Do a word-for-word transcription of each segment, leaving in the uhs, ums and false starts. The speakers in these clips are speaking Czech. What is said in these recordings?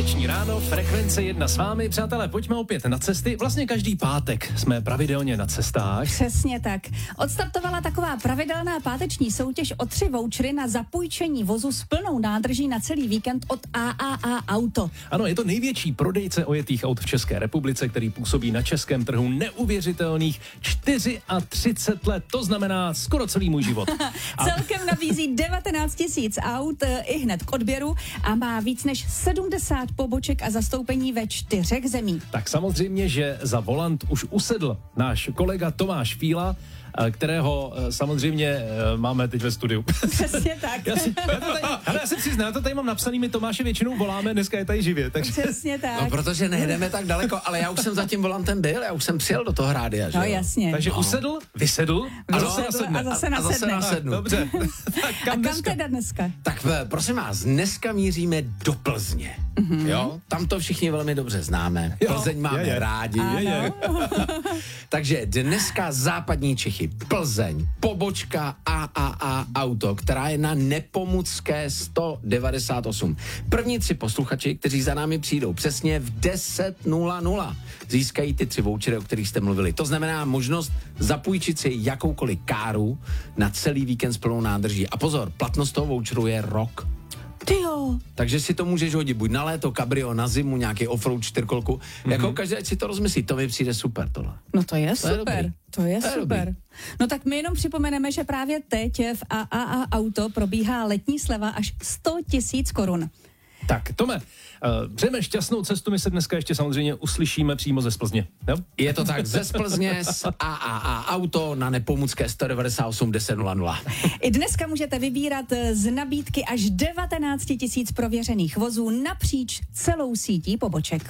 Páteční ráno, frekvence jedna s vámi. Přátelé, pojďme opět na cesty. Vlastně každý pátek jsme pravidelně na cestách. Přesně tak. Odstartovala taková pravidelná páteční soutěž o tři vouchery na zapůjčení vozu s plnou nádrží na celý víkend od A A A Auto. Ano, je to největší prodejce ojetých aut v České republice, který působí na českém trhu neuvěřitelných třicet čtyři let. To znamená skoro celý můj život. A... Celkem nabízí devatenáct tisíc aut i hned k odběru a má víc než sedmdesát poboček a zastoupení ve čtyřech zemích. Tak samozřejmě, že za volant už usedl náš kolega Tomáš Fíla, kterého samozřejmě máme teď ve studiu. Přesně tak. Já, si, já, to tady, ale já se přiznám, já to tady mám napsaný, my Tomáše většinou voláme, dneska je tady živě. Takže... Přesně tak. No, protože nejedeme tak daleko, ale já už jsem za tím volantem byl, já už jsem přijel do toho rádia, že No jasně. Takže no. usedl, vysedl a zase nasedne. A zase nasedne. A zase nasednu. Dobře. Tak kam, a kam teda dneska? Tak prosím vás, dneska míříme do Plzně. Mm-hmm. Jo, tam to všichni velmi dobře známe. Jo, Plzeň máme je, je. rádi. Je, je. Takže dneska západní Čechy, Plzeň, pobočka A A A Auto, která je na Nepomucké sto devadesát osm. První tři posluchači, kteří za námi přijdou přesně v deset nula nula, získají ty tři vouchery, o kterých jste mluvili. To znamená možnost zapůjčit si jakoukoliv káru na celý víkend s plnou nádrží. A pozor, platnost toho voucheru je rok. Tyjo. Takže si to můžeš hodit buď na léto, kabrio, na zimu, nějaký offroad čtyřkolku. Mm-hmm. Jako každý, ať si to rozmyslí, to mi přijde super tohle. No to je to super, je to je to super. Je no tak my jenom připomeneme, že právě teď v A A A Auto probíhá letní sleva až sto tisíc korun. Tak, Tome, uh, přejeme šťastnou cestu, my se dneska ještě samozřejmě uslyšíme přímo ze Plzně. Jo? Je to tak, ze Plzně z A A A Auto na Nepomucké sto devadesát osm deset nula nula. I dneska můžete vybírat z nabídky až devatenáct tisíc prověřených vozů napříč celou sítí poboček.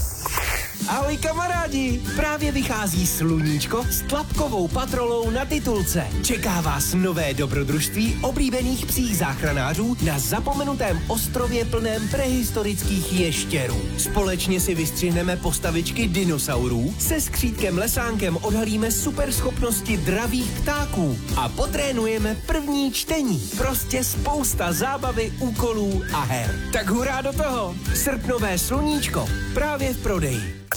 Ahoj kamarádi, právě vychází Sluníčko s tlapkovou patrolou na titulce. Čeká vás nové dobrodružství oblíbených psích záchranářů na zapomenutém ostrově plném prehistorických ještěrů. Společně si vystřihneme postavičky dinosaurů, se skřítkem Lesánkem odhalíme superschopnosti dravých ptáků a potrénujeme první čtení. Prostě spousta zábavy, úkolů a her. Tak hurá do toho! Srpnové Sluníčko právě v prodeji.